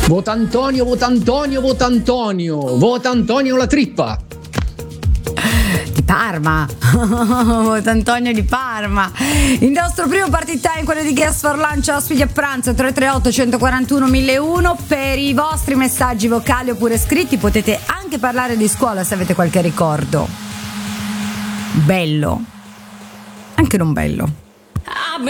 Vota Antonio, vota Antonio, vota Antonio, vota Antonio la trippa. Di Parma. Vota Antonio di Parma. Il nostro primo party time, quello di Guest for Lunch, ospiti a pranzo 338 141 1001. Per i vostri messaggi vocali oppure scritti potete anche parlare di scuola se avete qualche ricordo bello, anche non bello.